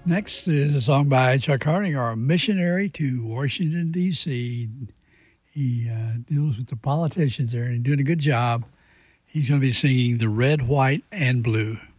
Next is a song by Chuck Harding, our missionary to Washington, D.C. He deals with the politicians there and he's doing a good job. He's going to be singing The Red, White, and Blue.